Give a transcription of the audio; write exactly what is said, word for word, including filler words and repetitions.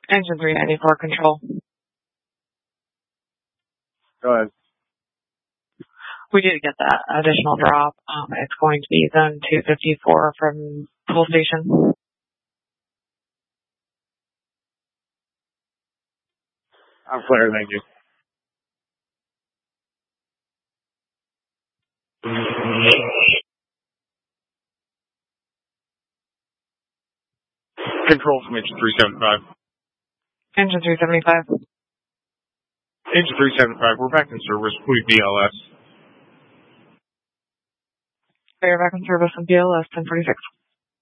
Engine three ninety-four control. Go ahead. We did get that additional drop. Um, it's going to be zone two fifty-four from Pool Station. I'm clear, thank you. Control from engine three seventy-five. Engine three seventy-five. Engine three seventy-five, we're back in service. Please B L S. We're back in service on B L S ten forty-six.